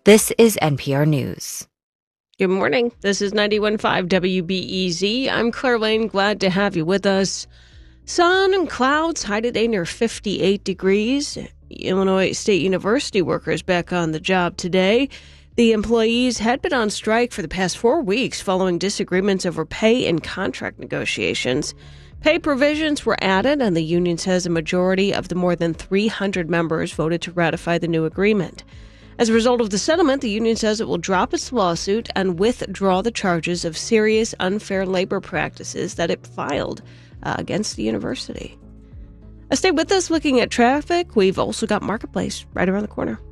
This is NPR News. Good morning. This is 91.5 WBEZ. I'm Claire Lane. Glad to have you with us. Sun and clouds, high today near 58 degrees. Illinois State University workers back on the job today. The employees had been on strike for the past 4 weeks following disagreements over pay and contract negotiations. Pay provisions were added, and the union says a majority of the more than 300 members voted to ratify the new agreement. As a result of the settlement, the union says it will drop its lawsuit and withdraw the charges of serious unfair labor practices that it filed against the university. Stay with us looking at traffic. We've also got Marketplace right around the corner.